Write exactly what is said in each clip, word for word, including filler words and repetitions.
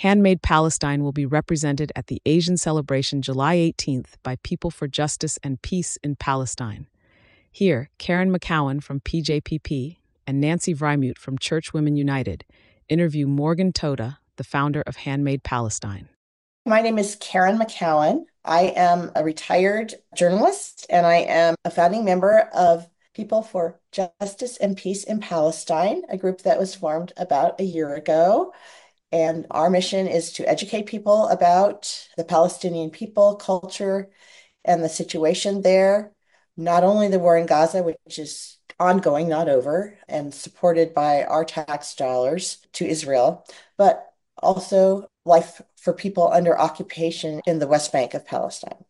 Handmade Palestine will be represented at the Asian celebration July eighteenth by People for Justice and Peace in Palestine. Here, Karen McCowan from P J P P and Nancy Vrymute from Church Women United interview Morgan Toda, the founder of Handmade Palestine. My name is Karen McCowan. I am a retired journalist and I am a founding member of People for Justice and Peace in Palestine, a group that was formed about a year ago. And our mission is to educate people about the Palestinian people, culture, and the situation there. Not only the war in Gaza, which is ongoing, not over, and supported by our tax dollars to Israel, but also life for people under occupation in the West Bank of Palestine.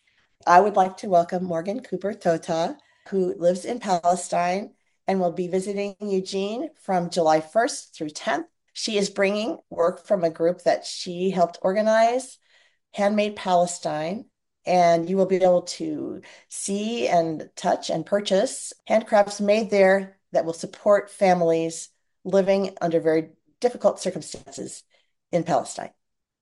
I would like to welcome Morgan Cooper Tota, who lives in Palestine and will be visiting Eugene from July first through tenth. She is bringing work from a group that she helped organize, Handmade Palestine, and you will be able to see and touch and purchase handcrafts made there that will support families living under very difficult circumstances in Palestine.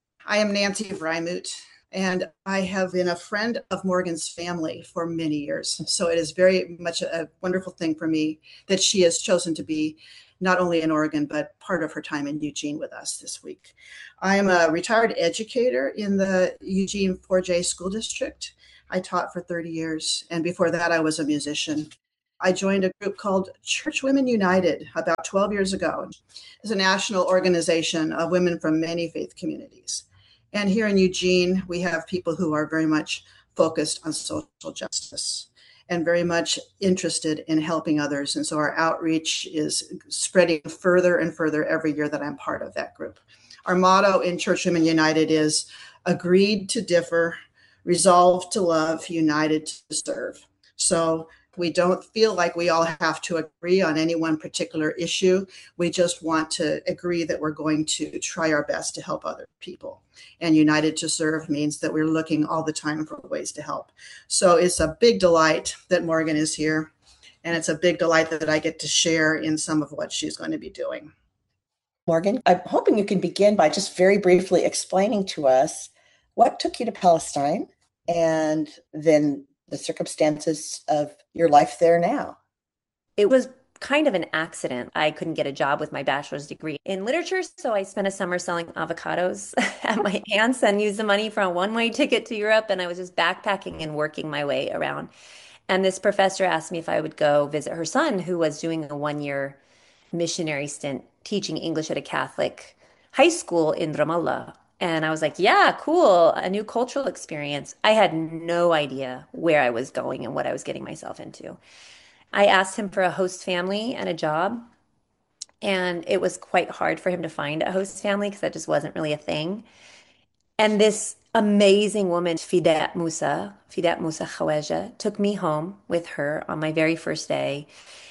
I am Nancy Vrymute, and I have been a friend of Morgan's family for many years. So it is very much a wonderful thing for me that she has chosen to be not only in Oregon, but part of her time in Eugene with us this week. I am a retired educator in the Eugene four J school district. I taught for thirty years, and before that, I was a musician. I joined a group called Church Women United about twelve years ago. It's a national organization of women from many faith communities. And here in Eugene, we have people who are very much focused on social justice and very much interested in helping others. And so our outreach is spreading further and further every year that I'm part of that group. Our motto in Church Women United is agreed to differ, resolved to love, united to serve. So we don't feel like we all have to agree on any one particular issue. We just want to agree that we're going to try our best to help other people. And united to serve means that we're looking all the time for ways to help. So it's a big delight that Morgan is here. And it's a big delight that I get to share in some of what she's going to be doing. Morgan, I'm hoping you can begin by just very briefly explaining to us what took you to Palestine and then the circumstances of your life there now. It was kind of an accident. I couldn't get a job with my bachelor's degree in literature, so I spent a summer selling avocados at my aunt's and used the money for a one-way ticket to Europe, and I was just backpacking and working my way around. And this professor asked me if I would go visit her son, who was doing a one-year missionary stint teaching English at a Catholic high school in Ramallah. And I was like, yeah, cool, a new cultural experience. I had no idea where I was going and what I was getting myself into. I asked him for a host family and a job, and it was quite hard for him to find a host family because that just wasn't really a thing. And this amazing woman, Fidat Musa, Fidat Musa Khawaja, took me home with her on my very first day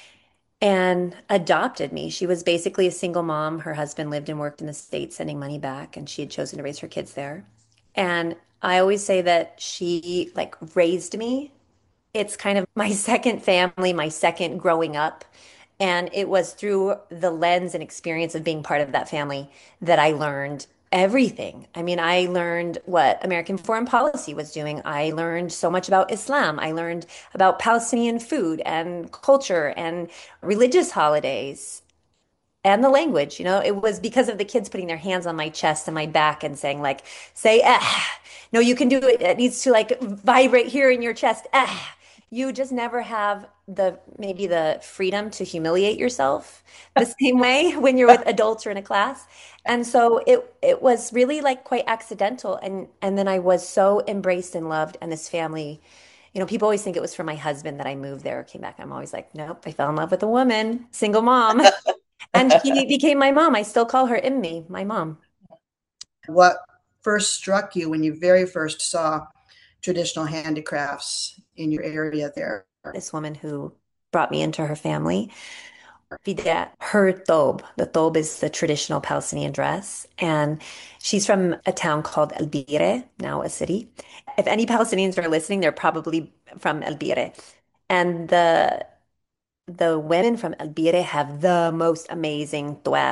and adopted me. She was basically a single mom. Her husband lived and worked in the States sending money back, and she had chosen to raise her kids there. And I always say that she like raised me. It's kind of my second family, my second growing up. And it was through the lens and experience of being part of that family that I learned everything. I mean, I learned what American foreign policy was doing. I learned so much about Islam. I learned about Palestinian food and culture and religious holidays and the language. You know, it was because of the kids putting their hands on my chest and my back and saying, like, say, ah, no, you can do it. It needs to like vibrate here in your chest. Ah. You just never have the maybe the freedom to humiliate yourself the same way when you're with adults or in a class. And so it it was really like quite accidental. And and then I was so embraced and loved. And this family, you know, people always think it was for my husband that I moved there or came back. I'm always like, nope, I fell in love with a woman, single mom. And she became my mom. I still call her Immi, my mom. What first struck you when you very first saw traditional handicrafts in your area there? This woman who brought me into her family, Fidat, her thobe. The thobe is the traditional Palestinian dress. And she's from a town called El Bire, now a city. If any Palestinians are listening, they're probably from El Bire. And the the women from El Bire have the most amazing thwab.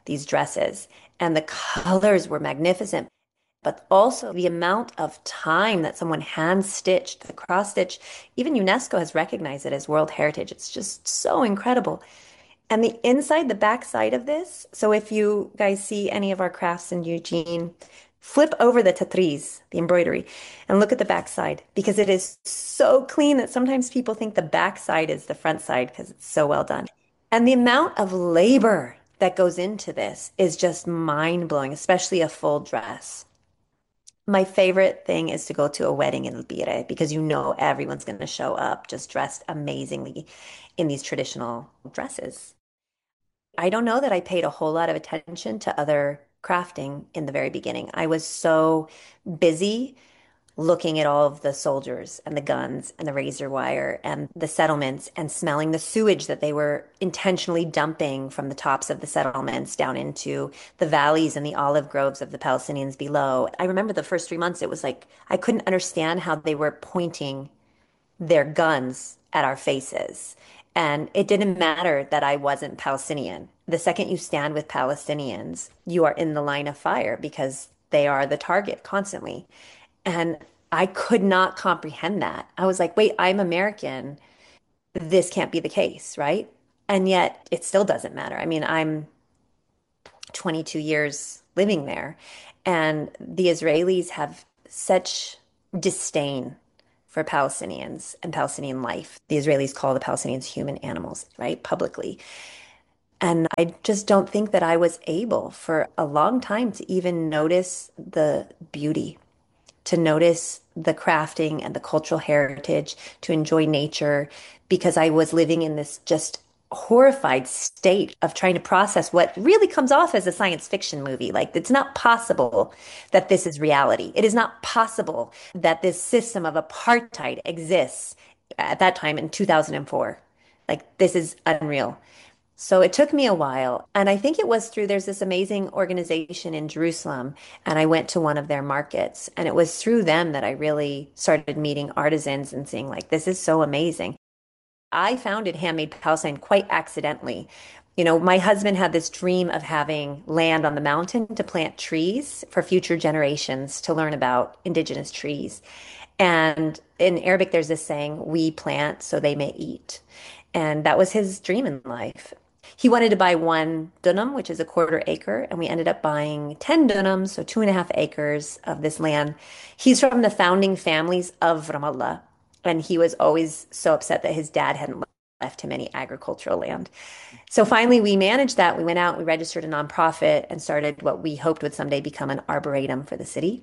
these dresses. And the colors were magnificent, but also the amount of time that someone hand stitched, the cross stitch, even UNESCO has recognized it as World Heritage. It's just so incredible. And the inside, the back side of this, so if you guys see any of our crafts in Eugene, flip over the tatriz, the embroidery, and look at the back side because it is so clean that sometimes people think the back side is the front side because it's so well done. And the amount of labor that goes into this is just mind-blowing, especially a full dress. My favorite thing is to go to a wedding in Lpire because you know everyone's going to show up just dressed amazingly in these traditional dresses. I don't know that I paid a whole lot of attention to other crafting in the very beginning. I was so busy looking at all of the soldiers and the guns and the razor wire and the settlements and smelling the sewage that they were intentionally dumping from the tops of the settlements down into the valleys and the olive groves of the Palestinians below. I remember the first three months, it was like I couldn't understand how they were pointing their guns at our faces. And it didn't matter that I wasn't Palestinian. The second you stand with Palestinians, you are in the line of fire because they are the target constantly. And I could not comprehend that. I was like, wait, I'm American. This can't be the case, right? And yet it still doesn't matter. I mean, I'm twenty-two years living there, and the Israelis have such disdain for Palestinians and Palestinian life. The Israelis call the Palestinians human animals, right? Publicly. And I just don't think that I was able for a long time to even notice the beauty, to notice the crafting and the cultural heritage, to enjoy nature, because I was living in this just horrified state of trying to process what really comes off as a science fiction movie. Like, it's not possible that this is reality. It is not possible that this system of apartheid exists at that time in two thousand four. Like, this is unreal. So it took me a while. And I think it was through, there's this amazing organization in Jerusalem, and I went to one of their markets. And it was through them that I really started meeting artisans and seeing, like, this is so amazing. I founded Handmade Palestine quite accidentally. You know, my husband had this dream of having land on the mountain to plant trees for future generations to learn about indigenous trees. And in Arabic, there's this saying, we plant so they may eat. And that was his dream in life. He wanted to buy one dunam, which is a quarter acre, and we ended up buying ten dunams, so two and a half acres of this land. He's from the founding families of Ramallah, and he was always so upset that his dad hadn't left him any agricultural land. So finally, we managed that. We went out, we registered a nonprofit, and started what we hoped would someday become an arboretum for the city.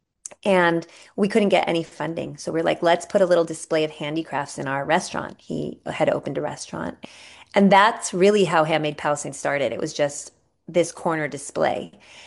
And we couldn't get any funding. So we're like, let's put a little display of handicrafts in our restaurant. He had opened a restaurant. And that's really how Handmade Palestine started. It was just this corner display.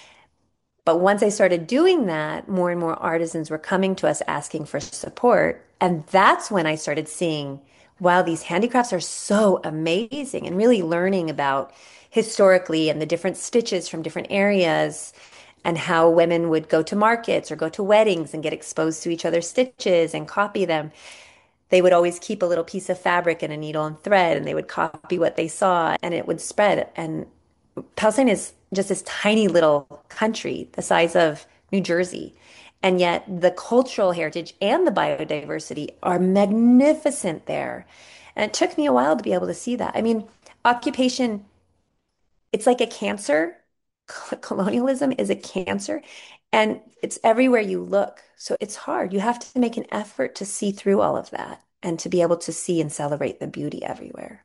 But once I started doing that, more and more artisans were coming to us asking for support. And that's when I started seeing, wow, these handicrafts are so amazing, and really learning about historically and the different stitches from different areas, and how women would go to markets or go to weddings and get exposed to each other's stitches and copy them. They would always keep a little piece of fabric and a needle and thread, and they would copy what they saw, and it would spread. And Palestine is just this tiny little country the size of New Jersey. And yet the cultural heritage and the biodiversity are magnificent there. And it took me a while to be able to see that. I mean, occupation, it's like a cancer. Colonialism is a cancer, and it's everywhere you look. So it's hard. You have to make an effort to see through all of that and to be able to see and celebrate the beauty everywhere.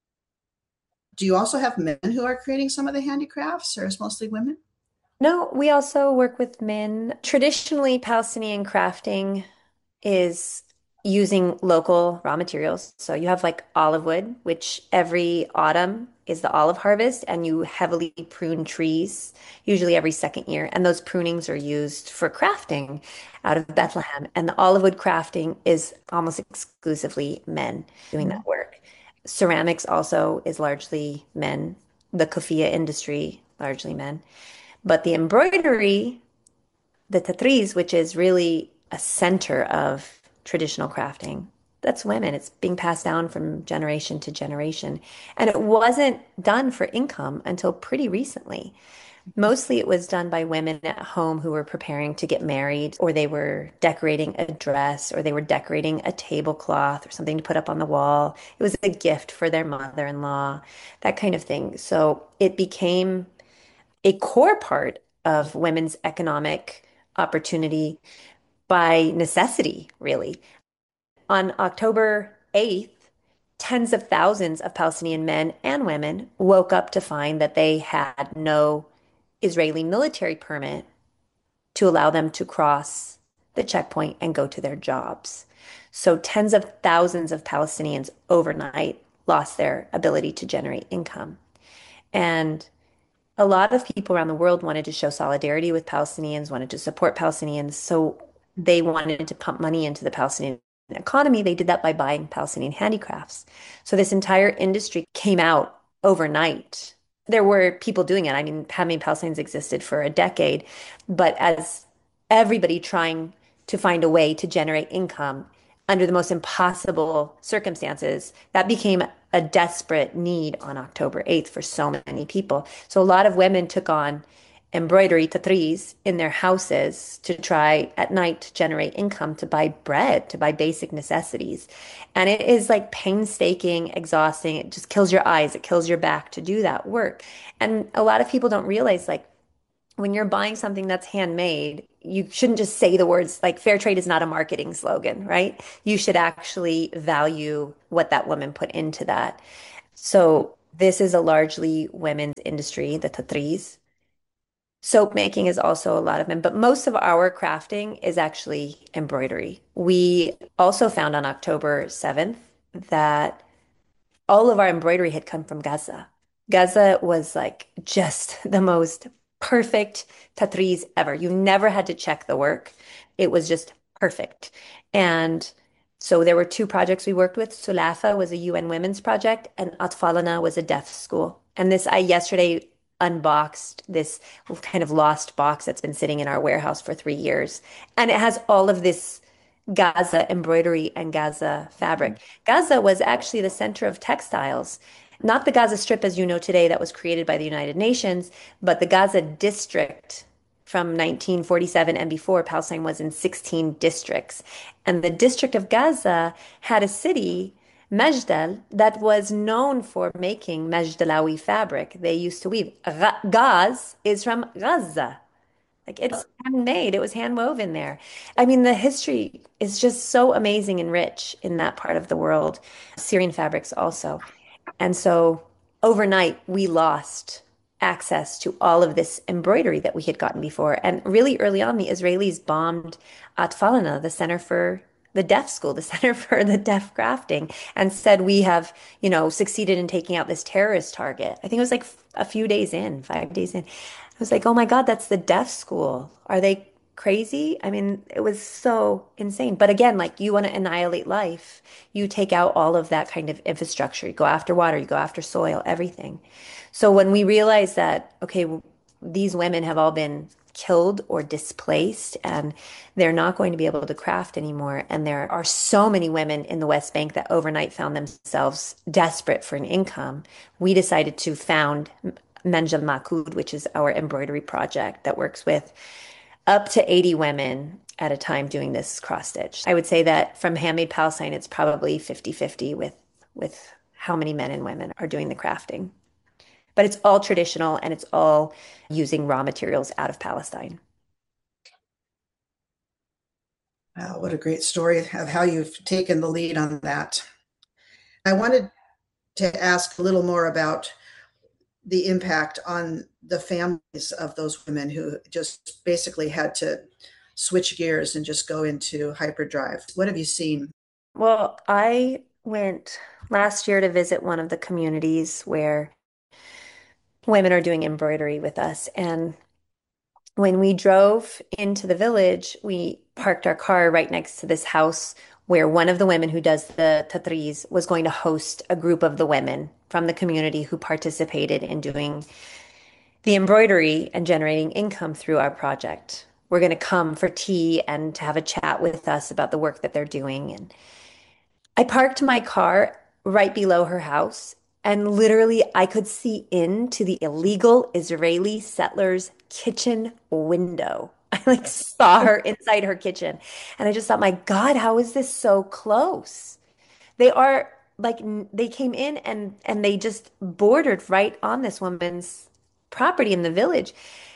Do you also have men who are creating some of the handicrafts, or is it mostly women? No, we also work with men. Traditionally, Palestinian crafting is using local raw materials. So you have like olive wood, which every autumn is the olive harvest, and you heavily prune trees, usually every second year. And those prunings are used for crafting out of Bethlehem. And the olive wood crafting is almost exclusively men doing that work. Ceramics also is largely men. The kufiyeh industry, largely men. But the embroidery, the tatriz, which is really a center of traditional crafting, that's women. It's being passed down from generation to generation. And it wasn't done for income until pretty recently. Mostly it was done by women at home who were preparing to get married, or they were decorating a dress, or they were decorating a tablecloth or something to put up on the wall. It was a gift for their mother-in-law, that kind of thing. So it became a core part of women's economic opportunity by necessity, really. On October eighth, tens of thousands of Palestinian men and women woke up to find that they had no Israeli military permit to allow them to cross the checkpoint and go to their jobs. So tens of thousands of Palestinians overnight lost their ability to generate income. And a lot of people around the world wanted to show solidarity with Palestinians, wanted to support Palestinians. So they wanted to pump money into the Palestinian economy. They did that by buying Palestinian handicrafts. So this entire industry came out overnight. There were people doing it. I mean, Handmade Palestinians existed for a decade, but as everybody trying to find a way to generate income under the most impossible circumstances, that became a desperate need on October eighth for so many people. So a lot of women took on embroidery tatreez in their houses to try at night to generate income to buy bread, to buy basic necessities. And it is like painstaking, exhausting. It just kills your eyes. It kills your back to do that work. And a lot of people don't realize, like, when you're buying something that's handmade, you shouldn't just say the words, like fair trade is not a marketing slogan, right? You should actually value what that woman put into that. So this is a largely women's industry, the tatreez. Soap making is also a lot of men, but most of our crafting is actually embroidery. We also found on October seventh that all of our embroidery had come from Gaza. Gaza was like just the most perfect tatreez ever. You never had to check the work. It was just perfect. And so there were two projects we worked with. Sulafa was a U N women's project, and Atfalana was a deaf school. And this, I yesterday unboxed this kind of lost box that's been sitting in our warehouse for three years. And it has all of this Gaza embroidery and Gaza fabric. Gaza was actually the center of textiles, not the Gaza Strip as you know today that was created by the United Nations, but the Gaza district from nineteen forty-seven and before. Palestine was in sixteen districts. And the district of Gaza had a city, Majdal, that was known for making Majdalawi fabric. They used to weave. Gaz is from Gaza. Like it's handmade, it was hand woven there. I mean, the history is just so amazing and rich in that part of the world. Syrian fabrics also. And so overnight, we lost access to all of this embroidery that we had gotten before. And really early on, the Israelis bombed Atfalana, the Center for the Deaf School, the Center for the Deaf Crafting, and said, we have, you know, succeeded in taking out this terrorist target. I think it was like a few days in, five days in. I was like, oh my God, that's the deaf school. Are they crazy? I mean, it was so insane. But again, like you want to annihilate life, you take out all of that kind of infrastructure. You go after water, you go after soil, everything. So when we realized that, okay, these women have all been killed or displaced and they're not going to be able to craft anymore. And there are so many women in the West Bank that overnight found themselves desperate for an income. We decided to found Menjal Makud, which is our embroidery project that works with up to eighty women at a time doing this cross stitch. I would say that from Handmade Palestine, it's probably fifty fifty with, with how many men and women are doing the crafting. But it's all traditional and it's all using raw materials out of Palestine. Wow, what a great story of how you've taken the lead on that. I wanted to ask a little more about the impact on the families of those women who just basically had to switch gears and just go into hyperdrive. What have you seen? Well, I went last year to visit one of the communities where women are doing embroidery with us. And when we drove into the village, we parked our car right next to this house where one of the women who does the tatreez was going to host a group of the women from the community who participated in doing the embroidery and generating income through our project. We're going to come for tea and to have a chat with us about the work that they're doing. And I parked my car right below her house, and literally I could see into the illegal Israeli settler's kitchen window. I like saw her inside her kitchen, and I just thought, my God, how is this so close? They are like n- they came in and and they just bordered right on this woman's property in the village.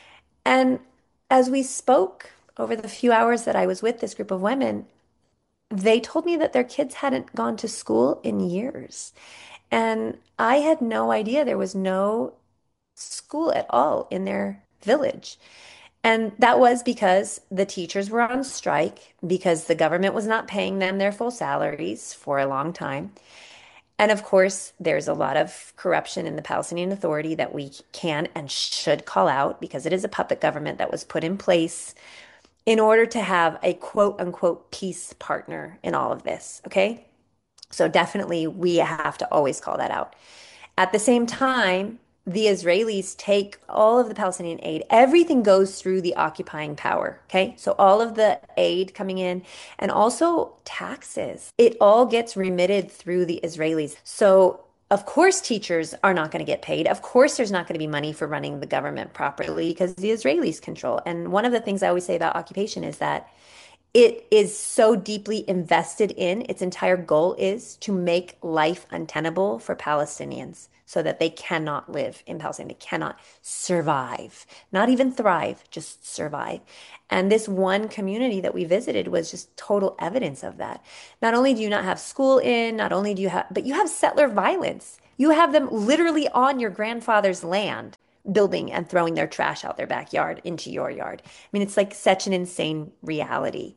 And as we spoke over the few hours that I was with this group of women, they told me that their kids hadn't gone to school in years. And I had no idea there was no school at all in their village. And that was because the teachers were on strike, because the government was not paying them their full salaries for a long time. And of course, there's a lot of corruption in the Palestinian Authority that we can and should call out, because it is a puppet government that was put in place in order to have a quote unquote peace partner in all of this. Okay. So definitely we have to always call that out. At the same time, the Israelis take all of the Palestinian aid. Everything goes through the occupying power. Okay. So all of the aid coming in and also taxes, it all gets remitted through the Israelis. So of course, teachers are not going to get paid. Of course, there's not going to be money for running the government properly because the Israelis control. And one of the things I always say about occupation is that it is so deeply invested in, its entire goal is to make life untenable for Palestinians so that they cannot live in Palestine. They cannot survive, not even thrive, just survive. And this one community that we visited was just total evidence of that. Not only do you not have school in, not only do you have, but you have settler violence. You have them literally on your grandfather's land, building and throwing their trash out their backyard into your yard. I mean, it's like such an insane reality.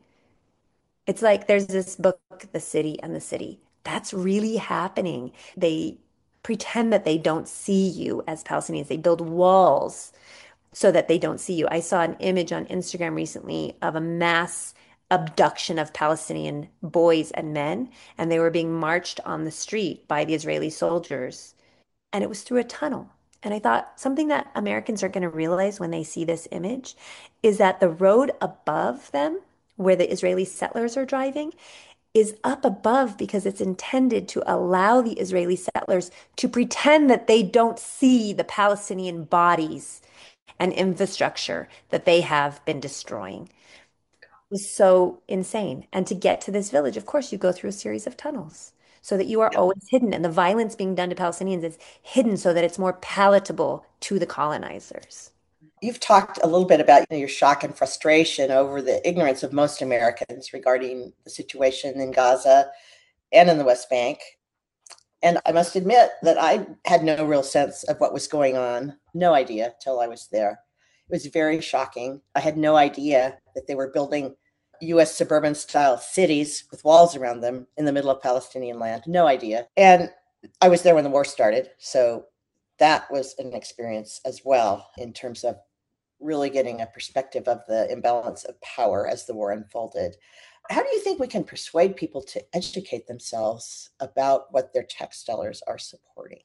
It's like there's this book, The City and the City. That's really happening. They pretend that they don't see you as Palestinians. They build walls so that they don't see you. I saw an image on Instagram recently of a mass abduction of Palestinian boys and men, and they were being marched on the street by the Israeli soldiers, and it was through a tunnel. And I thought something that Americans are going to realize when they see this image is that the road above them, where the Israeli settlers are driving, is up above because it's intended to allow the Israeli settlers to pretend that they don't see the Palestinian bodies and infrastructure that they have been destroying. It was so insane. And to get to this village, of course, you go through a series of tunnels so that you are always hidden. And the violence being done to Palestinians is hidden so that it's more palatable to the colonizers. You've talked a little bit about, you know, your shock and frustration over the ignorance of most Americans regarding the situation in Gaza and in the West Bank. And I must admit that I had no real sense of what was going on, no idea till I was there. It was very shocking. I had no idea that they were building U S suburban style cities with walls around them in the middle of Palestinian land. No idea. And I was there when the war started. So that was an experience as well in terms of really getting a perspective of the imbalance of power as the war unfolded. How do you think we can persuade people to educate themselves about what their tax dollars are supporting?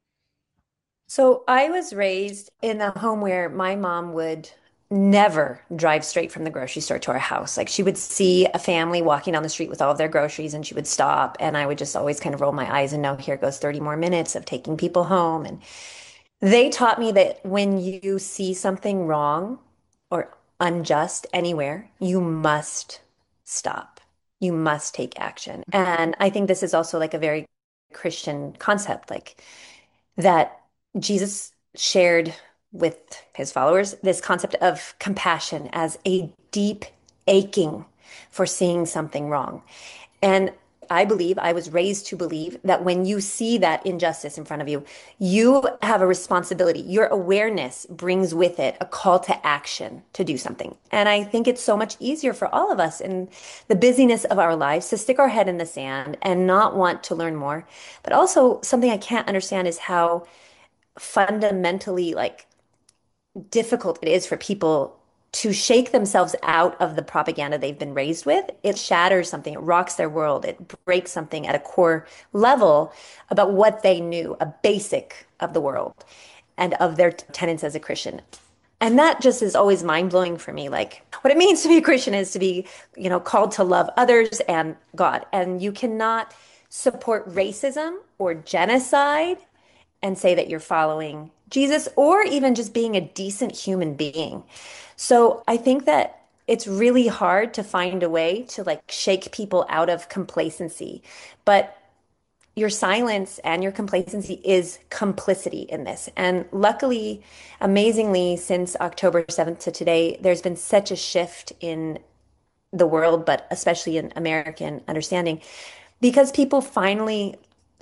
So I was raised in a home where my mom would never drive straight from the grocery store to our house. Like she would see a family walking down the street with all of their groceries and she would stop. And I would just always kind of roll my eyes and know here goes thirty more minutes of taking people home. And they taught me that when you see something wrong or unjust anywhere, you must stop. You must take action. And I think this is also like a very Christian concept, like that Jesus shared with his followers this concept of compassion as a deep aching for seeing something wrong. And I believe, I was raised to believe that when you see that injustice in front of you, you have a responsibility. Your awareness brings with it a call to action to do something. And I think it's so much easier for all of us in the busyness of our lives to stick our head in the sand and not want to learn more. But also something I can't understand is how fundamentally like difficult it is for people to shake themselves out of the propaganda they've been raised with. It shatters something, it rocks their world, it breaks something at a core level about what they knew, a basic of the world and of their tenets as a Christian. And that just is always mind-blowing for me. Like what it means to be a Christian is to be, you know, called to love others and God. And you cannot support racism or genocide and say that you're following Jesus or even just being a decent human being. So I think that it's really hard to find a way to like shake people out of complacency. But your silence and your complacency is complicity in this. And luckily, amazingly, since October seventh to today, there's been such a shift in the world, but especially in American understanding, because people finally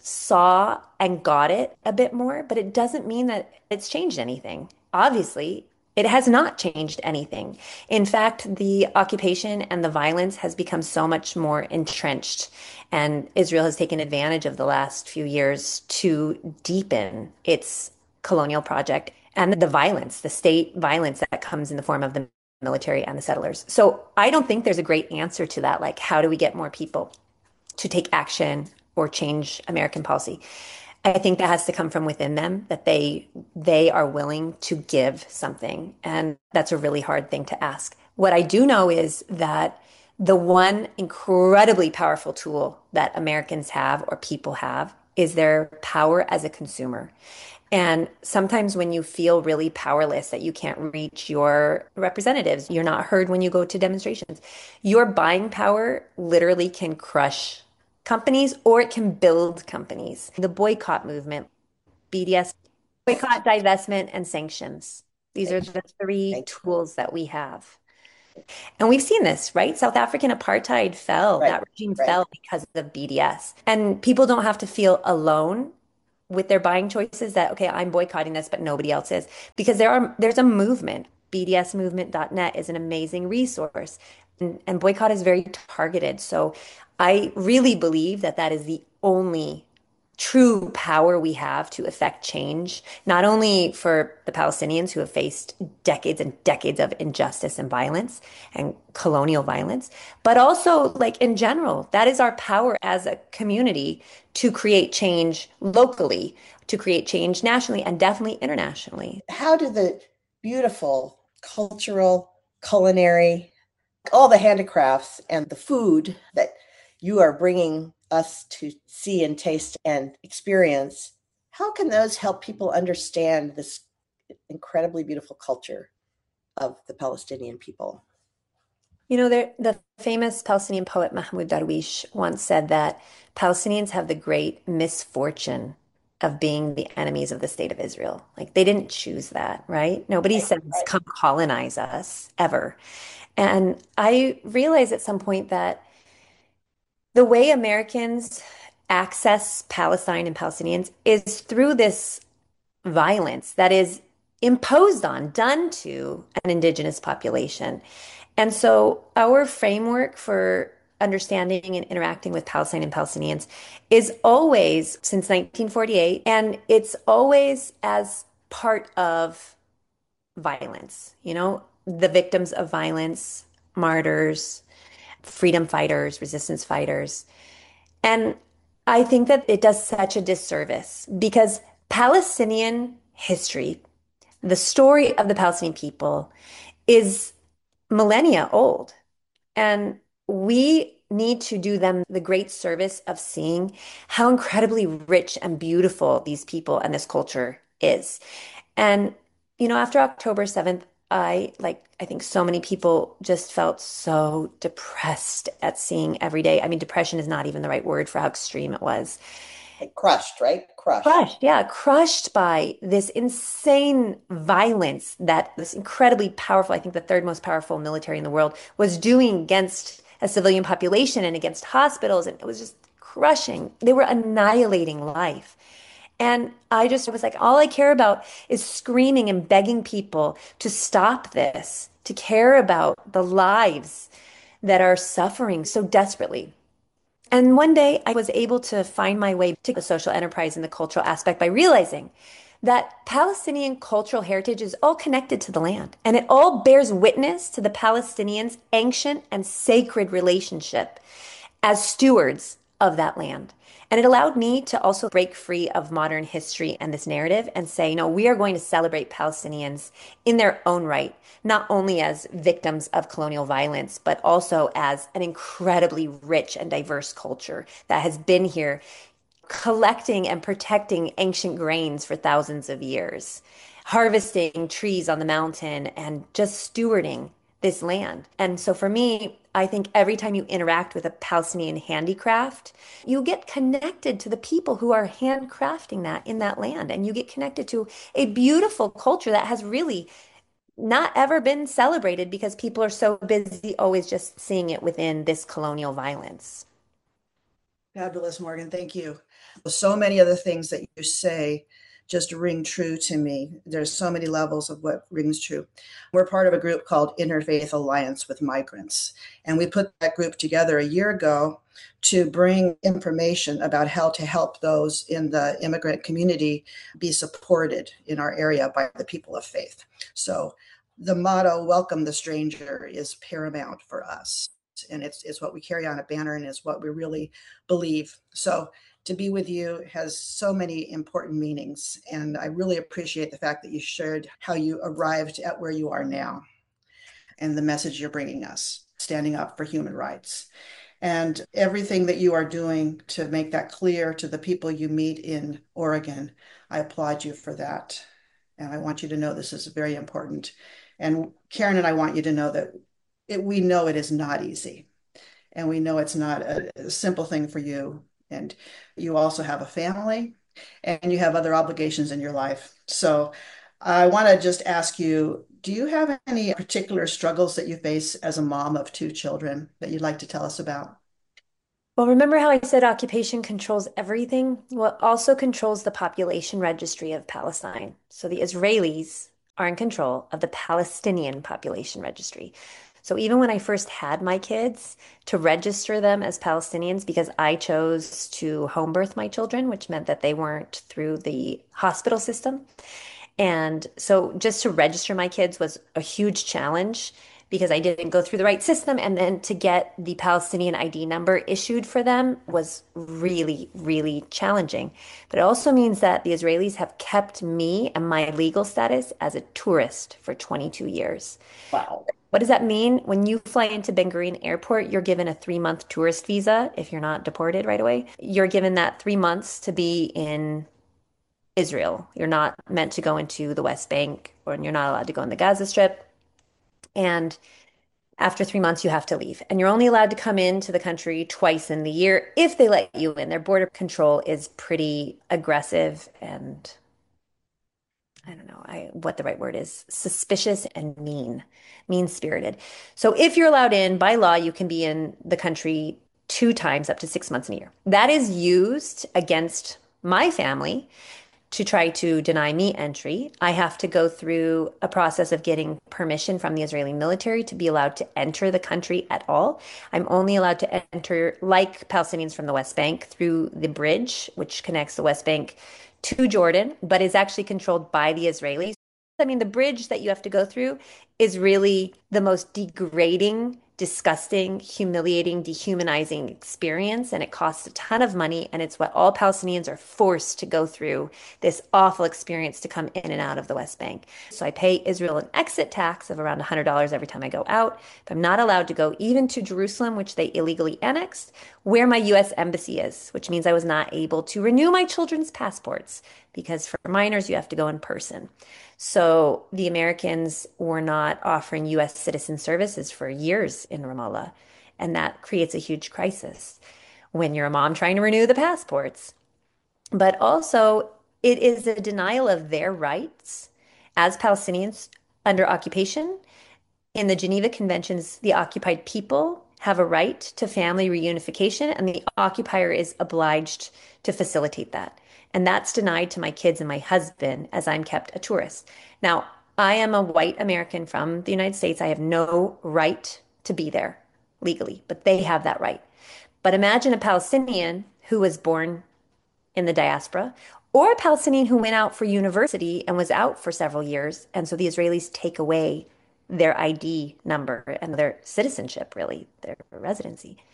saw and got it a bit more, but it doesn't mean that it's changed anything. Obviously, it has not changed anything. In fact, the occupation and the violence has become so much more entrenched, and Israel has taken advantage of the last few years to deepen its colonial project and the violence, the state violence that comes in the form of the military and the settlers. So I don't think there's a great answer to that. Like, how do we get more people to take action or change American policy? I think that has to come from within them, that they they are willing to give something. And that's a really hard thing to ask. What I do know is that the one incredibly powerful tool that Americans have or people have is their power as a consumer. And sometimes when you feel really powerless, that you can't reach your representatives, you're not heard when you go to demonstrations, your buying power literally can crush companies or it can build companies. The boycott movement, B D S, boycott, divestment, and sanctions. These are the three tools that we have. And we've seen this, right? South African apartheid fell, right. That regime right. fell because of B D S. And people don't have to feel alone with their buying choices that, okay, I'm boycotting this, but nobody else is. Because there are there's a movement. B D S movement dot net is an amazing resource. And, and boycott is very targeted. So I really believe that that is the only true power we have to affect change, not only for the Palestinians who have faced decades and decades of injustice and violence and colonial violence, but also like in general. That is our power as a community to create change locally, to create change nationally, and definitely internationally. How do the beautiful cultural, culinary, all the handicrafts and the food that you are bringing us to see and taste and experience, how can those help people understand this incredibly beautiful culture of the Palestinian people? You know, there, the famous Palestinian poet Mahmoud Darwish once said that Palestinians have the great misfortune of being the enemies of the state of Israel. Like, they didn't choose that, right? Nobody right, says, right. come colonize us, ever. And I realized at some point that the way Americans access Palestine and Palestinians is through this violence that is imposed on, done to an indigenous population. And so our framework for understanding and interacting with Palestine and Palestinians is always since nineteen forty-eight, and it's always as part of violence, you know, the victims of violence, martyrs, freedom fighters, resistance fighters. And I think that it does such a disservice because Palestinian history, the story of the Palestinian people, is millennia old. And we need to do them the great service of seeing how incredibly rich and beautiful these people and this culture is. And, you know, after October seventh, I, like, I think so many people just felt so depressed at seeing every day. I mean, depression is not even the right word for how extreme it was. Crushed, right? Crushed. Crushed, yeah. Crushed by this insane violence that this incredibly powerful, I think the third most powerful military in the world, was doing against a civilian population and against hospitals. And it was just crushing. They were annihilating life. And I just was like, all I care about is screaming and begging people to stop this, to care about the lives that are suffering so desperately. And one day I was able to find my way to the social enterprise and the cultural aspect by realizing that Palestinian cultural heritage is all connected to the land, and it all bears witness to the Palestinians' ancient and sacred relationship as stewards of that land. And it allowed me to also break free of modern history and this narrative and say, no, we are going to celebrate Palestinians in their own right, not only as victims of colonial violence, but also as an incredibly rich and diverse culture that has been here collecting and protecting ancient grains for thousands of years, harvesting trees on the mountain and just stewarding this land. And so for me, I think every time you interact with a Palestinian handicraft, you get connected to the people who are handcrafting that in that land. And you get connected to a beautiful culture that has really not ever been celebrated because people are so busy always just seeing it within this colonial violence. Fabulous, Morgan. Thank you. So many of the things that you say just ring true to me. There's so many levels of what rings true. We're part of a group called Interfaith Alliance with Migrants, and we put that group together a year ago to bring information about how to help those in the immigrant community be supported in our area by the people of faith. So the motto, welcome the stranger, is paramount for us. And it's, it's what we carry on a banner and is what we really believe. So to be with you has so many important meanings. And I really appreciate the fact that you shared how you arrived at where you are now and the message you're bringing us, standing up for human rights. And everything that you are doing to make that clear to the people you meet in Oregon, I applaud you for that. And I want you to know this is very important. And Karen and I want you to know that it, we know it is not easy. And we know it's not a, a simple thing for you. And you also have a family and you have other obligations in your life. So I want to just ask you, do you have any particular struggles that you face as a mom of two children that you'd like to tell us about? Well, remember how I said occupation controls everything? Well, it also controls the population registry of Palestine. So the Israelis are in control of the Palestinian population registry. So even when I first had my kids, to register them as Palestinians, because I chose to home birth my children, which meant that they weren't through the hospital system. And so just to register my kids was a huge challenge because I didn't go through the right system. And then to get the Palestinian I D number issued for them was really, really challenging. But it also means that the Israelis have kept me and my legal status as a tourist for twenty-two years. Wow. What does that mean? When you fly into Ben Gurion Airport, you're given a three-month tourist visa if you're not deported right away. You're given that three months to be in Israel. You're not meant to go into the West Bank, or you're not allowed to go in the Gaza Strip. And after three months, you have to leave. And you're only allowed to come into the country twice in the year if they let you in. Their border control is pretty aggressive and I don't know I, what the right word is, suspicious and mean, mean-spirited. So if you're allowed in, by law, you can be in the country two times up to six months in a year. That is used against my family to try to deny me entry. I have to go through a process of getting permission from the Israeli military to be allowed to enter the country at all. I'm only allowed to enter, like Palestinians from the West Bank, through the bridge, which connects the West Bank to Jordan, but is actually controlled by the Israelis. I mean, the bridge that you have to go through is really the most degrading, disgusting, humiliating, dehumanizing experience, and it costs a ton of money, and it's what all Palestinians are forced to go through, this awful experience to come in and out of the West Bank. So I pay Israel an exit tax of around one hundred dollars every time I go out, but I'm not allowed to go even to Jerusalem, which they illegally annexed, where my U S embassy is, which means I was not able to renew my children's passports, because for minors, you have to go in person. So the Americans were not offering U S citizen services for years in Ramallah. And that creates a huge crisis when you're a mom trying to renew the passports. But also, it is a denial of their rights as Palestinians under occupation. In the Geneva Conventions, the occupied people have a right to family reunification, and the occupier is obliged to facilitate that. And that's denied to my kids and my husband as I'm kept a tourist. Now, I am a white American from the United States. I have no right to be there legally, but they have that right. But imagine a Palestinian who was born in the diaspora, or a Palestinian who went out for university and was out for several years. And so the Israelis take away their I D number and their citizenship, really, their residency.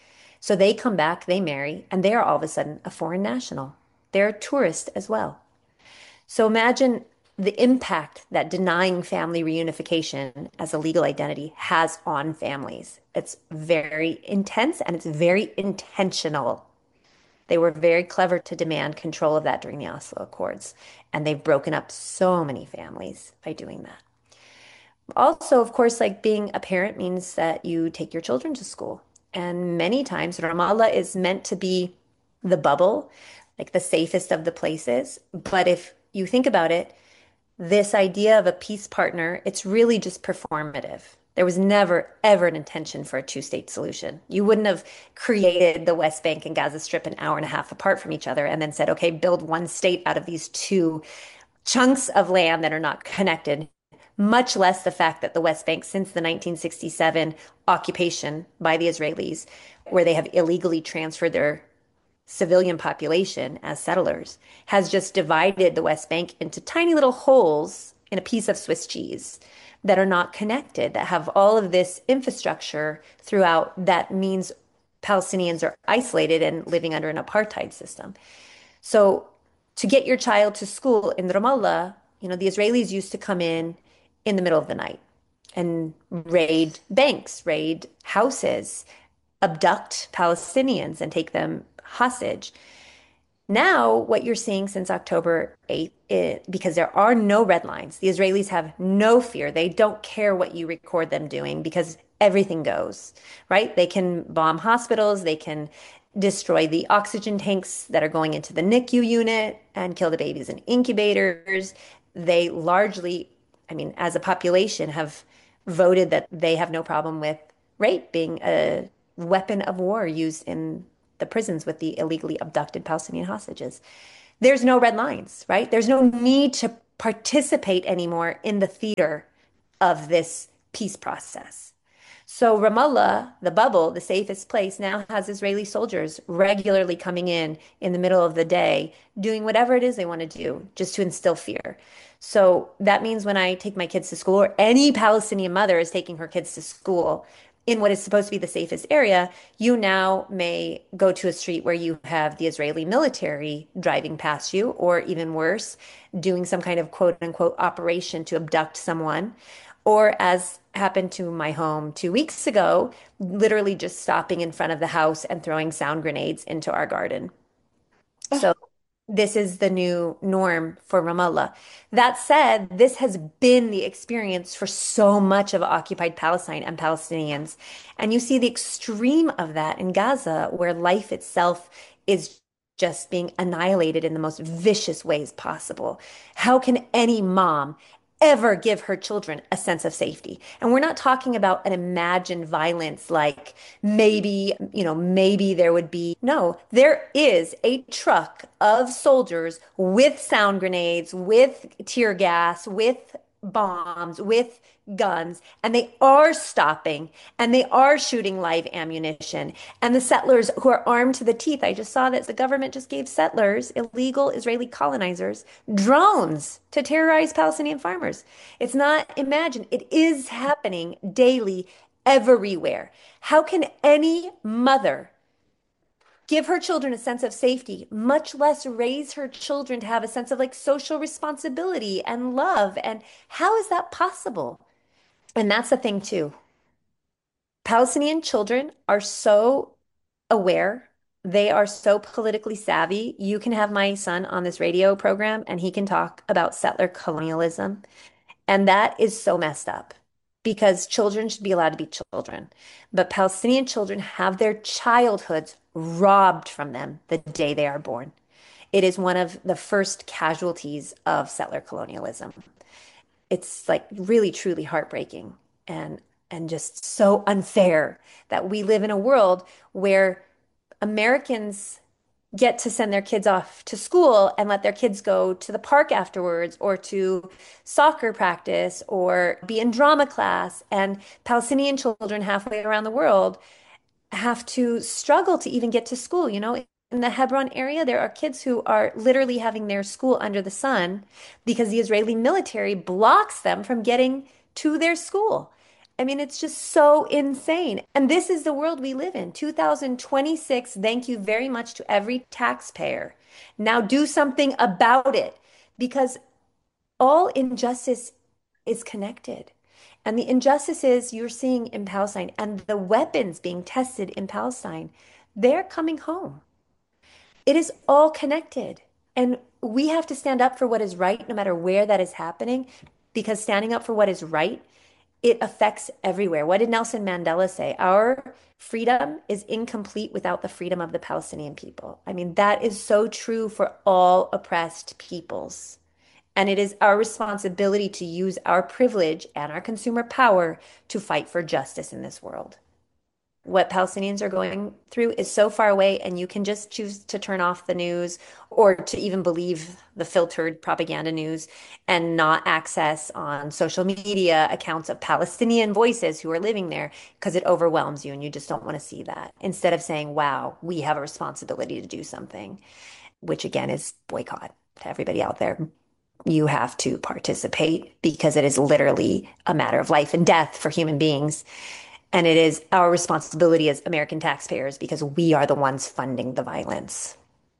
So they come back, they marry, and they are all of a sudden a foreign national. They're a tourist as well. So imagine the impact that denying family reunification as a legal identity has on families. It's very intense and it's very intentional. They were very clever to demand control of that during the Oslo Accords, and they've broken up so many families by doing that. Also, of course, like being a parent means that you take your children to school. And many times Ramallah is meant to be the bubble, like the safest of the places. But if you think about it, this idea of a peace partner, it's really just performative. There was never, ever an intention for a two-state solution. You wouldn't have created the West Bank and Gaza Strip an hour and a half apart from each other and then said, okay, build one state out of these two chunks of land that are not connected, much less the fact that the West Bank, since the nineteen sixty-seven occupation by the Israelis, where they have illegally transferred their civilian population as settlers, has just divided the West Bank into tiny little holes in a piece of Swiss cheese that are not connected, that have all of this infrastructure throughout that means Palestinians are isolated and living under an apartheid system. So to get your child to school in Ramallah, you know, the Israelis used to come in in the middle of the night and raid banks, raid houses, abduct Palestinians and take them hostage. Now, what you're seeing since October eighth, it, because there are no red lines, the Israelis have no fear. They don't care what you record them doing because everything goes, right? They can bomb hospitals, they can destroy the oxygen tanks that are going into the NICU unit and kill the babies in incubators. They largely, I mean, as a population, have voted that they have no problem with rape being a weapon of war used in the prisons with the illegally abducted Palestinian hostages. There's no red lines, right? There's no need to participate anymore in the theater of this peace process. So Ramallah, the bubble, the safest place, now has Israeli soldiers regularly coming in in the middle of the day, doing whatever it is they want to do, just to instill fear. So that means when I take my kids to school, or any Palestinian mother is taking her kids to school in what is supposed to be the safest area, you now may go to a street where you have the Israeli military driving past you, or even worse, doing some kind of quote unquote operation to abduct someone. Or as happened to my home two weeks ago, literally just stopping in front of the house and throwing sound grenades into our garden. So this is the new norm for Ramallah. That said, this has been the experience for so much of occupied Palestine and Palestinians. And you see the extreme of that in Gaza, where life itself is just being annihilated in the most vicious ways possible. How can any mom ever give her children a sense of safety? And we're not talking about an imagined violence like maybe, you know, maybe there would be. No, there is a truck of soldiers with sound grenades, with tear gas, with bombs, with guns, and they are stopping and they are shooting live ammunition. And the settlers who are armed to the teeth, I just saw that the government just gave settlers, illegal Israeli colonizers, drones to terrorize Palestinian farmers. It's not imagined. It is happening daily everywhere. How can any mother give her children a sense of safety, much less raise her children to have a sense of like social responsibility and love? And how is that possible? And that's the thing too. Palestinian children are so aware. They are so politically savvy. You can have my son on this radio program and he can talk about settler colonialism. And that is so messed up because children should be allowed to be children. But Palestinian children have their childhoods robbed from them the day they are born. It is one of the first casualties of settler colonialism. It's like really, truly heartbreaking and and just so unfair that we live in a world where Americans get to send their kids off to school and let their kids go to the park afterwards or to soccer practice or be in drama class. And Palestinian children halfway around the world have to struggle to even get to school. You know, in the Hebron area, there are kids who are literally having their school under the sun because the Israeli military blocks them from getting to their school. I mean, it's just so insane. And this is the world we live in. two thousand twenty-six, thank you very much to every taxpayer. Now do something about it because all injustice is connected. And the injustices you're seeing in Palestine and the weapons being tested in Palestine, they're coming home. It is all connected. And we have to stand up for what is right, no matter where that is happening, because standing up for what is right, it affects everywhere. What did Nelson Mandela say? Our freedom is incomplete without the freedom of the Palestinian people. I mean, that is so true for all oppressed peoples. And it is our responsibility to use our privilege and our consumer power to fight for justice in this world. What Palestinians are going through is so far away, and you can just choose to turn off the news or to even believe the filtered propaganda news and not access on social media accounts of Palestinian voices who are living there because it overwhelms you and you just don't want to see that. Instead of saying, wow, we have a responsibility to do something, which again is boycott to everybody out there. You have to participate because it is literally a matter of life and death for human beings. And it is our responsibility as American taxpayers because we are the ones funding the violence.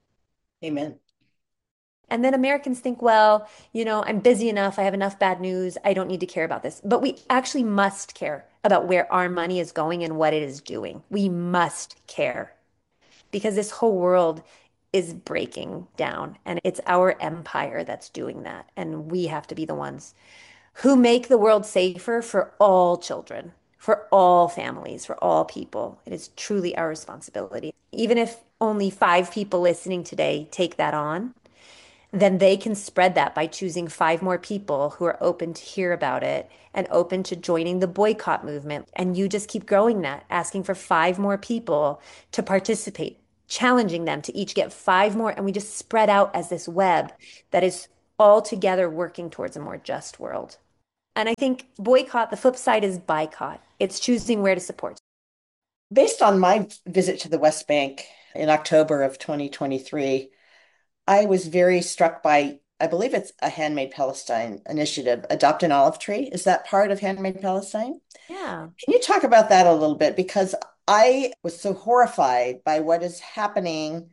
Amen. And then Americans think, well, you know, I'm busy enough. I have enough bad news. I don't need to care about this. But we actually must care about where our money is going and what it is doing. We must care because this whole world is breaking down and it's our empire that's doing that. And we have to be the ones who make the world safer for all children, for all families, for all people. It is truly our responsibility. Even if only five people listening today take that on, then they can spread that by choosing five more people who are open to hear about it and open to joining the boycott movement. And you just keep growing that, asking for five more people to participate, challenging them to each get five more. And we just spread out as this web that is all together working towards a more just world. And I think boycott, the flip side is boycott. It's choosing where to support. Based on my visit to the West Bank in October of twenty twenty-three, I was very struck by, I believe it's a Handmade Palestine initiative, Adopt an Olive Tree. Is that part of Handmade Palestine? Yeah. Can you talk about that a little bit? Because I was so horrified by what is happening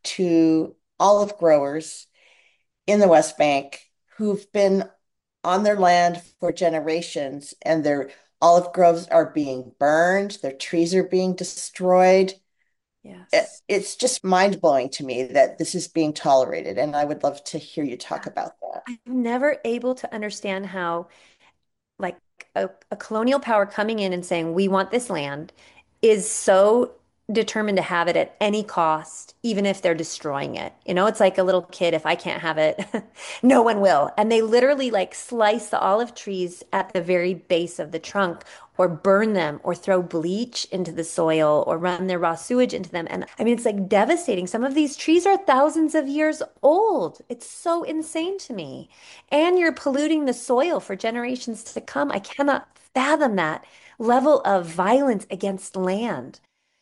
to olive growers in the West Bank who've been on their land for generations, and their olive groves are being burned, their trees are being destroyed. It, Yes. it's just mind-blowing to me that this is being tolerated, and I would love to hear you talk about that. I'm never able to understand how like a, a colonial power coming in and saying, we want this land is so determined to have it at any cost, even if they're destroying it. You know, it's like a little kid, if I can't have it, no one will. And they literally like slice the olive trees at the very base of the trunk or burn them or throw bleach into the soil or run their raw sewage into them. And I mean, it's like devastating. Some of these trees are thousands of years old. It's so insane to me. And you're polluting the soil for generations to come. I cannot fathom that level of violence against land.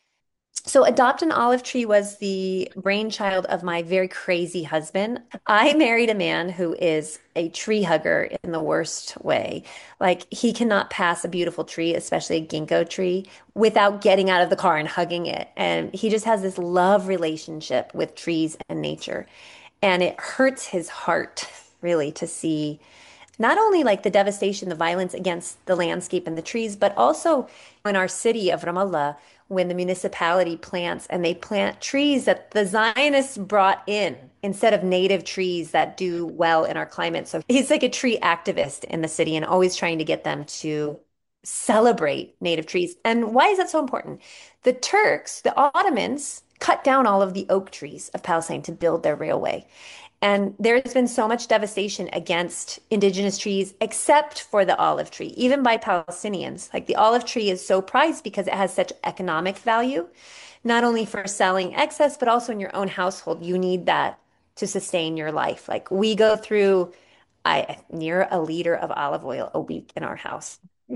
So, Adopt an Olive Tree was the brainchild of my very crazy husband. I married a man who is a tree hugger in the worst way. Like, he cannot pass a beautiful tree, especially a ginkgo tree, without getting out of the car and hugging it. And he just has this love relationship with trees and nature. And it hurts his heart, really, to see not only like the devastation, the violence against the landscape and the trees, but also in our city of Ramallah, when the municipality plants and they plant trees that the Zionists brought in instead of native trees that do well in our climate. So he's like a tree activist in the city and always trying to get them to celebrate native trees. And why is that so important? The Turks, the Ottomans, cut down all of the oak trees of Palestine to build their railway. And there's been so much devastation against indigenous trees, except for the olive tree, even by Palestinians. Like the olive tree is so prized because it has such economic value, not only for selling excess, but also in your own household. You need that to sustain your life. Like we go through I near a liter of olive oil a week in our house.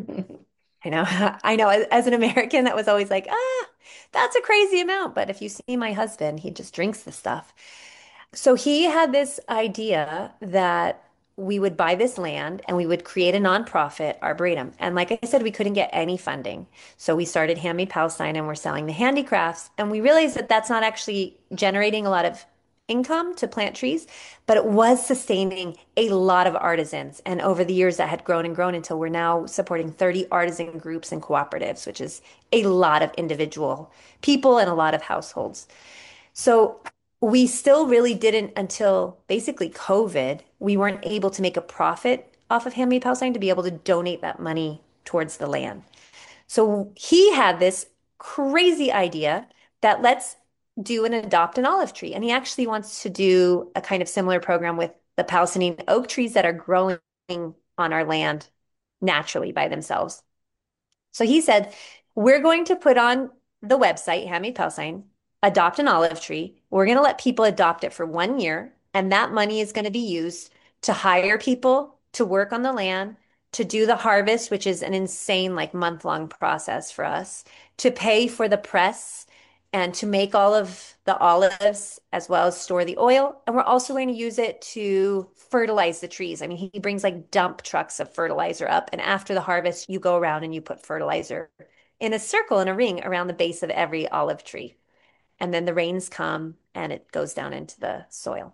I know, I know. As, as an American, that was always like, ah, that's a crazy amount. But if you see my husband, he just drinks the stuff. So he had this idea that we would buy this land and we would create a nonprofit, Arboretum. And like I said, we couldn't get any funding. So we started Handmade Palestine and we're selling the handicrafts. And we realized that that's not actually generating a lot of income to plant trees, but it was sustaining a lot of artisans. And over the years, that had grown and grown until we're now supporting thirty artisan groups and cooperatives, which is a lot of individual people and a lot of households. So we still really didn't until basically COVID. We weren't able to make a profit off of Handmade Palestine to be able to donate that money towards the land. So he had this crazy idea that let's do an adopt an olive tree. And he actually wants to do a kind of similar program with the Palestinian oak trees that are growing on our land naturally by themselves. So he said, we're going to put on the website, Handmade Palestine, adopt an olive tree. We're going to let people adopt it for one year, and that money is going to be used to hire people to work on the land, to do the harvest, which is an insane, like month-long process for us, to pay for the press and to make all of the olives as well as store the oil. And we're also going to use it to fertilize the trees. I mean, he brings like dump trucks of fertilizer up, and after the harvest, you go around and you put fertilizer in a circle, in a ring around the base of every olive tree. And then the rains come and it goes down into the soil.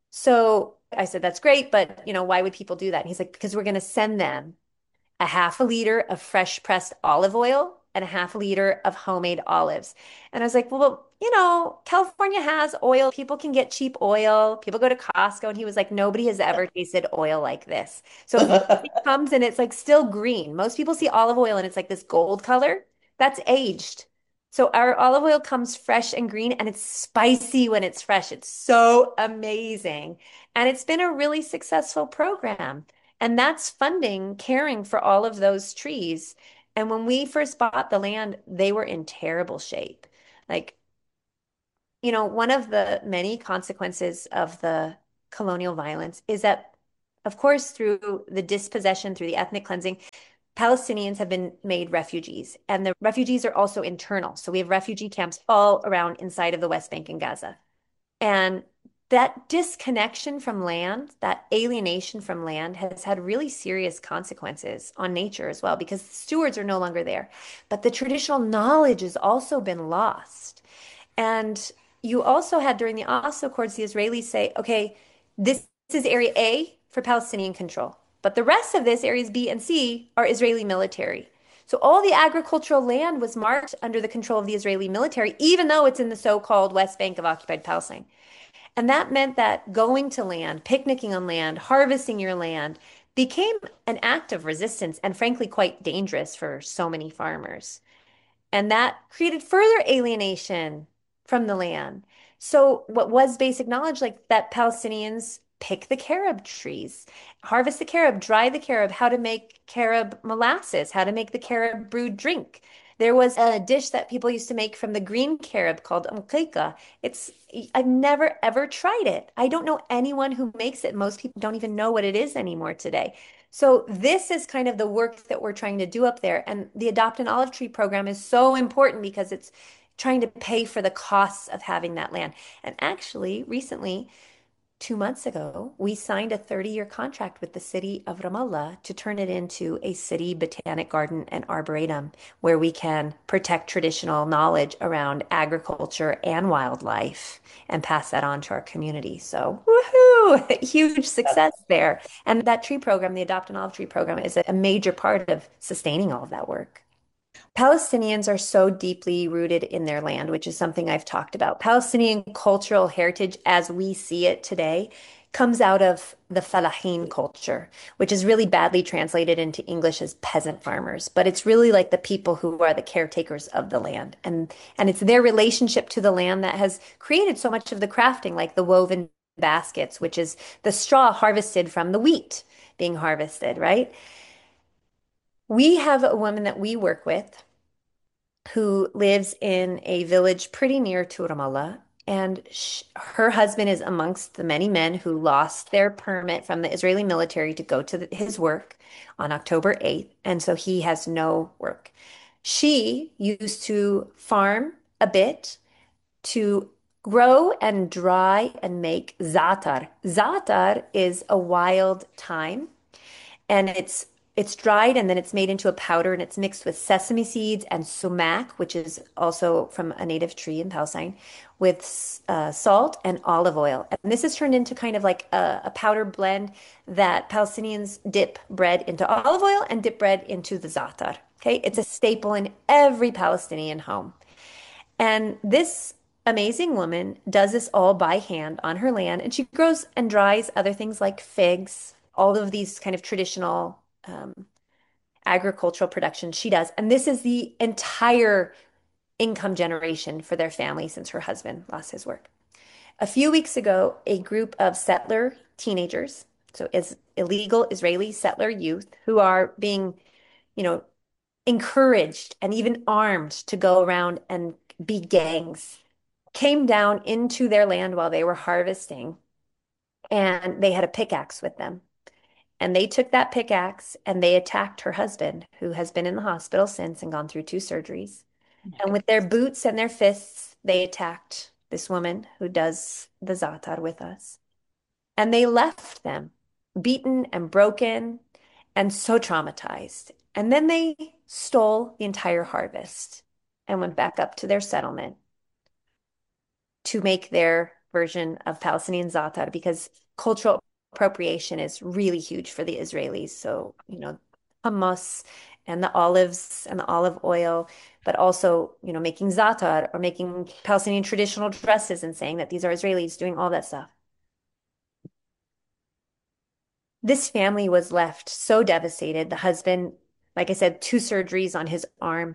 So I said, that's great, but you know, why would people do that? And he's like, because we're going to send them a half a liter of fresh pressed olive oil and a half a liter of homemade olives. And I was like, well, you know, California has oil. People can get cheap oil. People go to Costco. And he was like, nobody has ever tasted oil like this. So it comes and it's like still green. Most people see olive oil and it's like this gold color. That's aged. So our olive oil comes fresh and green and it's spicy when it's fresh. It's so amazing. And it's been a really successful program. And that's funding caring for all of those trees. And when we first bought the land, they were in terrible shape. Like, you know, one of the many consequences of the colonial violence is that, of course, through the dispossession, through the ethnic cleansing, Palestinians have been made refugees, and the refugees are also internal. So we have refugee camps all around inside of the West Bank and Gaza. And that disconnection from land, that alienation from land has had really serious consequences on nature as well, because the stewards are no longer there. But the traditional knowledge has also been lost. And you also had during the Oslo Accords, the Israelis say, okay, this is area A for Palestinian control, but the rest of this, areas B and C, are Israeli military. So all the agricultural land was marked under the control of the Israeli military, even though it's in the so-called West Bank of occupied Palestine. And that meant that going to land, picnicking on land, harvesting your land became an act of resistance and frankly quite dangerous for so many farmers. And that created further alienation from the land. So what was basic knowledge, like that Palestinians pick the carob trees, harvest the carob, dry the carob, how to make carob molasses, how to make the carob brewed drink. There was a dish that people used to make from the green carob called umkeka. It's I've never ever tried it. I don't know anyone who makes it. Most people don't even know what it is anymore today. So this is kind of the work that we're trying to do up there. And the Adopt an Olive Tree program is so important because it's trying to pay for the costs of having that land. And actually, recently, two months ago, we signed a thirty-year contract with the city of Ramallah to turn it into a city botanic garden and arboretum where we can protect traditional knowledge around agriculture and wildlife and pass that on to our community. So, woohoo! Huge success there. And that tree program, the Adopt an Olive Tree program, is a major part of sustaining all of that work. Palestinians are so deeply rooted in their land, which is something I've talked about. Palestinian cultural heritage, as we see it today, comes out of the Falahin culture, which is really badly translated into English as peasant farmers. But it's really like the people who are the caretakers of the land. And, and it's their relationship to the land that has created so much of the crafting, like the woven baskets, which is the straw harvested from the wheat being harvested, right? We have a woman that we work with who lives in a village pretty near to Ramallah, and sh her husband is amongst the many men who lost their permit from the Israeli military to go to the, his work on October eighth, and so he has no work. She used to farm a bit to grow and dry and make za'atar. Za'atar is a wild thyme, and it's it's dried and then it's made into a powder, and it's mixed with sesame seeds and sumac, which is also from a native tree in Palestine, with uh, salt and olive oil. And this is turned into kind of like a, a powder blend that Palestinians dip bread into olive oil and dip bread into the za'atar. Okay, it's a staple in every Palestinian home. And this amazing woman does this all by hand on her land, and she grows and dries other things like figs, all of these kind of traditional um, agricultural production she does. And this is the entire income generation for their family since her husband lost his work. A few weeks ago, a group of settler teenagers, so is illegal Israeli settler youth who are being, you know, encouraged and even armed to go around and be gangs, came down into their land while they were harvesting, and they had a pickaxe with them. And they took that pickaxe and they attacked her husband, who has been in the hospital since and gone through two surgeries. And with their boots and their fists, they attacked this woman who does the za'atar with us. And they left them beaten and broken and so traumatized. And then they stole the entire harvest and went back up to their settlement to make their version of Palestinian za'atar, because cultural appropriation is really huge for the Israelis. So, you know, hummus and the olives and the olive oil, but also, you know, making za'atar or making Palestinian traditional dresses and saying that these are Israelis, doing all that stuff. This family was left so devastated. The husband, like I said, two surgeries on his arm,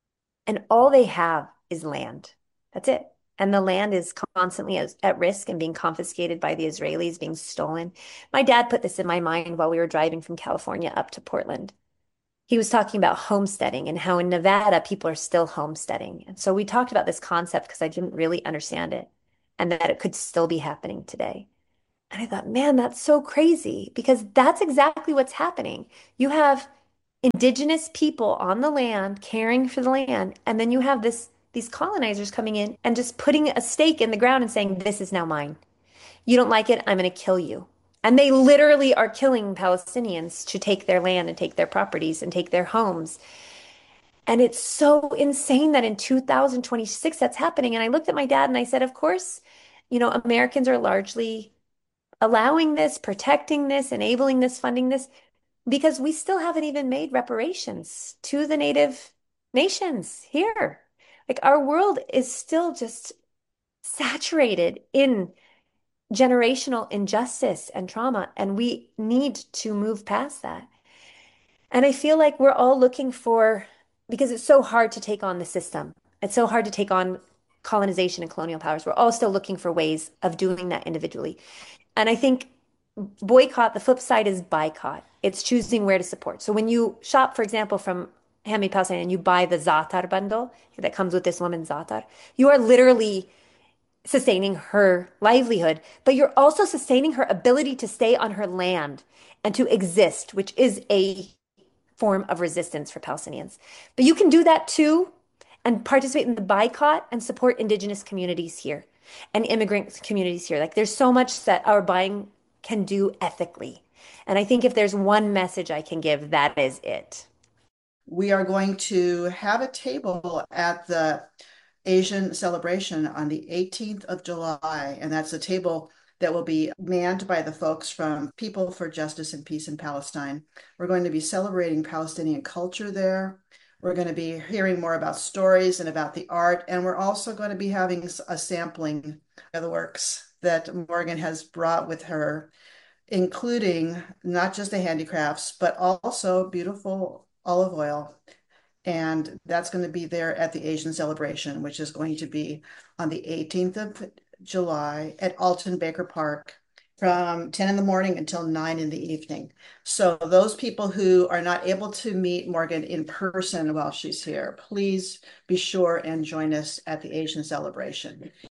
and all they have is land. That's it. And the land is constantly at risk and being confiscated by the Israelis, being stolen. My dad put this in my mind while we were driving from California up to Portland. He was talking about homesteading and how in Nevada people are still homesteading. And so we talked about this concept because I didn't really understand it, and that it could still be happening today. And I thought, man, that's so crazy, because that's exactly what's happening. You have indigenous people on the land caring for the land, and then you have this these colonizers coming in and just putting a stake in the ground and saying, this is now mine. You don't like it, I'm going to kill you. And they literally are killing Palestinians to take their land and take their properties and take their homes. And it's so insane that in two thousand twenty-six that's happening. And I looked at my dad and I said, of course, you know, Americans are largely allowing this, protecting this, enabling this, funding this, because we still haven't even made reparations to the native nations here. Like, our world is still just saturated in generational injustice and trauma, and we need to move past that. And I feel like we're all looking for, because it's so hard to take on the system, it's so hard to take on colonization and colonial powers. We're all still looking for ways of doing that individually. And I think boycott, the flip side is boycott. It's choosing where to support. So when you shop, for example, from Handmade Palestine and you buy the za'atar bundle that comes with this woman's za'atar, you are literally sustaining her livelihood, but you're also sustaining her ability to stay on her land and to exist, which is a form of resistance for Palestinians. But you can do that too and participate in the boycott and support indigenous communities here and immigrant communities here. Like, there's so much that our buying can do ethically. And I think if there's one message I can give, that is it. We are going to have a table at the Asian celebration on the eighteenth of July, and that's a table that will be manned by the folks from People for Justice and Peace in Palestine. We're going to be celebrating Palestinian culture there. We're going to be hearing more about stories and about the art, and we're also going to be having a sampling of the works that Morgan has brought with her, including not just the handicrafts, but also beautiful olive oil. And that's going to be there at the Asian celebration, which is going to be on the eighteenth of July at Alton Baker Park from ten in the morning until nine in the evening. So those people who are not able to meet Morgan in person while she's here, please be sure and join us at the Asian celebration.